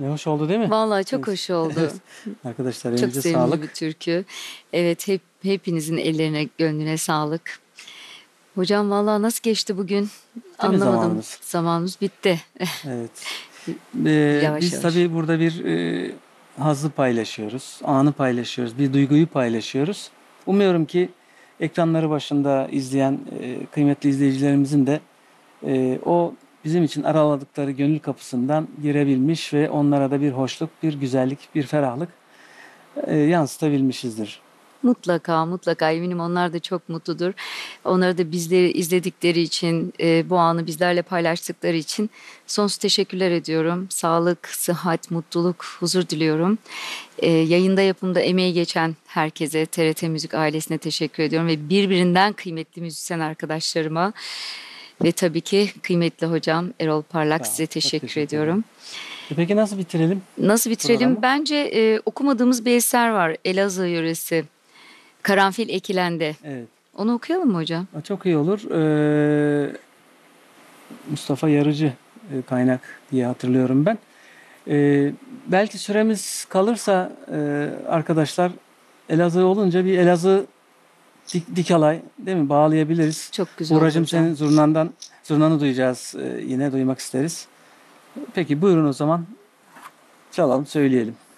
Ne hoş oldu değil mi? Vallahi çok Evet. hoş oldu. Arkadaşlar Çok elinize sevimli bir sağlık. türkü. Evet, hepinizin ellerine, gönlüne sağlık. Hocam vallahi nasıl geçti bugün? Değil mi Anlamadım. zamanımız? Zamanımız bitti. Evet. Yavaş Biz yavaş. tabii burada bir hazzı paylaşıyoruz, anı paylaşıyoruz, bir duyguyu paylaşıyoruz. Umuyorum ki ekranları başında izleyen kıymetli izleyicilerimizin de o bizim için araladıkları gönül kapısından girebilmiş ve onlara da bir hoşluk, bir güzellik, bir ferahlık yansıtabilmişizdir. Mutlaka, mutlaka eminim onlar da çok mutludur. Onlara da bizleri izledikleri için, bu anı bizlerle paylaştıkları için sonsuz teşekkürler ediyorum. Sağlık, sıhhat, mutluluk, huzur diliyorum. Yayında yapımda emeği geçen herkese, TRT Müzik ailesine teşekkür ediyorum ve birbirinden kıymetli müzisyen arkadaşlarıma ve tabii ki kıymetli hocam Erol Parlak Sağ ol. size Çok teşekkür teşekkür ederim. ediyorum. Peki nasıl bitirelim Nasıl bitirelim? programı? Bence okumadığımız bir eser var. Elazığ yöresi. Karanfil ekilende. Evet. Onu okuyalım mı hocam? Çok iyi olur. Mustafa Yarıcı kaynak diye hatırlıyorum ben. Belki süremiz kalırsa arkadaşlar Elazığ olunca bir Elazığ Dikalay değil mi? Bağlayabiliriz. Çok güzel olur Uğracığım hocam. senin zurnanı duyacağız. Yine duymak isteriz. Peki buyurun o zaman çalalım söyleyelim.